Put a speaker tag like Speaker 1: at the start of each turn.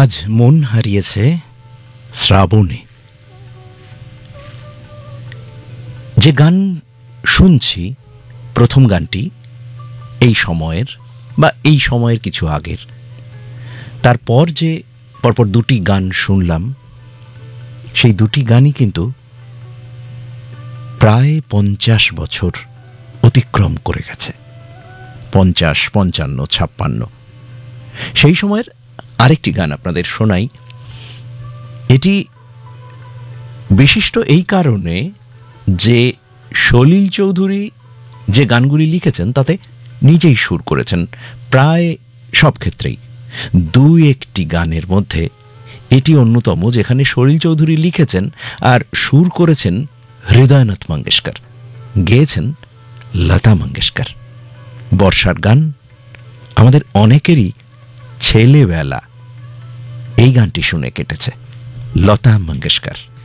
Speaker 1: আজ মন হারিয়েছে শ্রাবণে। যে গান শুনছি, প্রথম গানটি এই সময়ের বা এই সময়ের কিছু আগের। তারপর যে পরপর দুটি গান শুনলাম, সেই দুটি গানই কিন্তু প্রায় 50 বছর অতিক্রম করে গেছে। 50, 55, 56। সেই সময়ের আরেকটি গান আপনাদের শোনাই। এটি বিশিষ্ট এই কারণে যে সলিল চৌধুরী যে গানগুলি লিখেছেন তাতে নিজেই সুর করেছেন প্রায় সব ক্ষেত্রেই। দুই একটি গানের মধ্যে এটি অন্যতম যেখানে সলিল চৌধুরী লিখেছেন আর সুর করেছেন হৃদয়নাথ মঙ্গেশকর, গেয়েছেন লতা মঙ্গেশকর। বর্ষার গান, আমাদের অনেকেরই ছেলেবেলা এই গানটি শুনে কেটেছে। লতা মঙ্গেশকর।